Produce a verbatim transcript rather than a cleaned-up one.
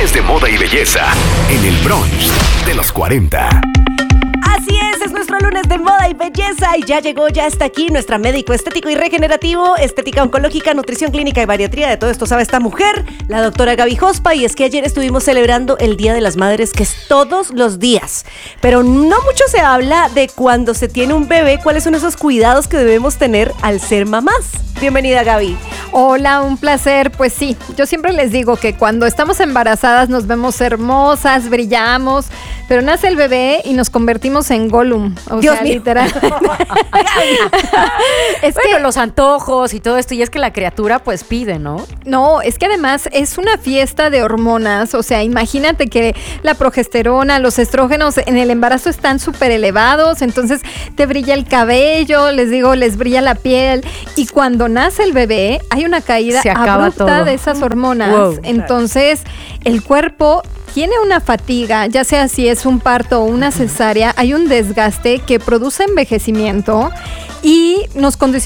lunes de moda y belleza en el brunch de los cuarenta. Así es, es nuestro lunes de moda y belleza y ya llegó, ya está aquí nuestra médico estético y regenerativo, estética oncológica, nutrición clínica y bariatría. De todo esto sabe esta mujer, la doctora Gaby Hospa. Y es que ayer estuvimos celebrando el Día de las Madres, que es todos los días. Pero no mucho se habla de cuando se tiene un bebé, cuáles son esos cuidados que debemos tener al ser mamás. Bienvenida, Gaby. Hola, un placer. Pues sí, yo siempre les digo que cuando estamos embarazadas nos vemos hermosas, brillamos, pero nace el bebé y nos convertimos en Gollum. O Dios sea, mío. literal. Es bueno, que los antojos y todo esto, y es que la criatura pues pide, ¿no? No, es que además es una fiesta de hormonas. O sea, imagínate que la progesterona, los estrógenos en el embarazo están súper elevados, entonces te brilla el cabello, les digo, les brilla la piel, y cuando nace el bebé hay una caída abrupta todo. de esas hormonas. Wow. Entonces el cuerpo tiene una fatiga, ya sea si es un parto o una cesárea, hay un desgaste que produce envejecimiento y nos condiciona